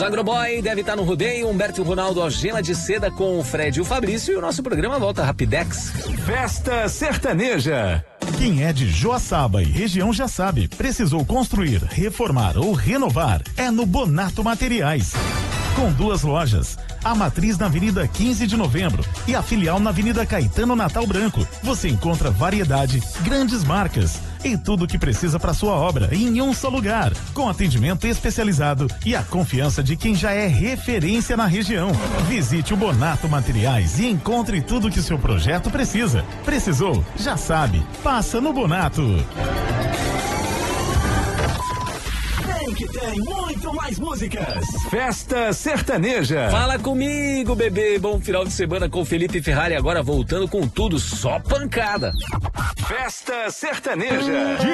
Os Agroboy deve estar no rodeio, Humberto e Ronaldo, Algema de Seda com o Fred e o Fabrício, e o nosso programa volta Rapidex. Festa Sertaneja. Quem é de Joaçaba e região já sabe, precisou construir, reformar ou renovar, é no Bonato Materiais. Com 2 lojas, a matriz na Avenida 15 de Novembro e a filial na Avenida Caetano Natal Branco. Você encontra variedade, grandes marcas e tudo o que precisa para sua obra em um só lugar, com atendimento especializado e a confiança de quem já é referência na região. Visite o Bonato Materiais e encontre tudo o que seu projeto precisa. Precisou? Já sabe. Passa no Bonato. Que tem muito mais músicas. Festa Sertaneja. Fala comigo, bebê. Bom final de semana com Felipe Ferrari, agora voltando com tudo, só pancada. Festa Sertaneja.